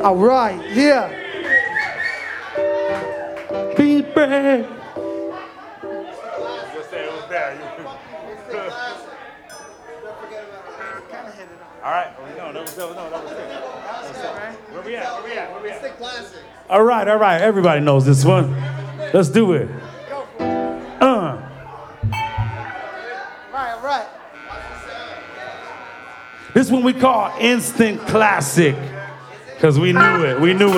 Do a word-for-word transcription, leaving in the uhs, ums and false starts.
All right, yeah. Be brave. All right. No, that was, that was, no, that was it. That was it. Where we at? Where we at? Where we at? It's the classic. All right, all right. Everybody knows this one. Let's do it. Uh. Right, right. This one we call instant classic. Because we knew it. We knew it.